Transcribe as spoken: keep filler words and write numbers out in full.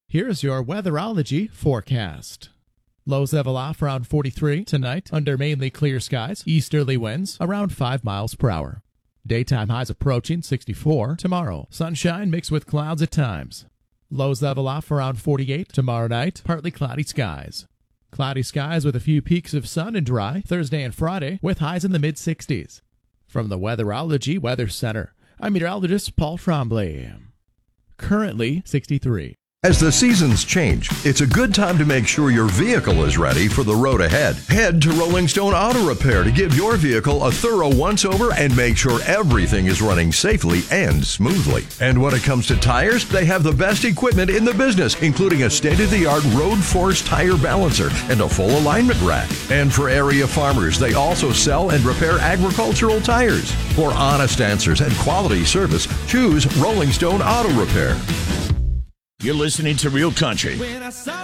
Here's your weatherology forecast. Lows level off around forty-three tonight under mainly clear skies. Easterly winds around five miles per hour. Daytime highs approaching sixty-four tomorrow. Sunshine mixed with clouds at times. Lows level off around forty-eight tomorrow night. Partly cloudy skies. Cloudy skies with a few peaks of sun and dry Thursday and Friday with highs in the mid sixties. From the Weatherology Weather Center, I'm meteorologist Paul Tremblay. Currently sixty-three. As the seasons change, it's a good time to make sure your vehicle is ready for the road ahead. Head to Rolling Stone Auto Repair to give your vehicle a thorough once-over and make sure everything is running safely and smoothly. And when it comes to tires, they have the best equipment in the business, including a state-of-the-art Road Force tire balancer and a full alignment rack. And for area farmers, they also sell and repair agricultural tires. For honest answers and quality service, choose Rolling Stone Auto Repair. You're listening to Real Country.